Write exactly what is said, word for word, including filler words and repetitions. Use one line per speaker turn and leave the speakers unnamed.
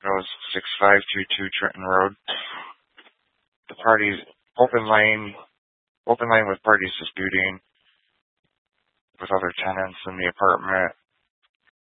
goes six five two two Trenton Road. The parties, open lane, open lane with parties disputing with other tenants in the apartment.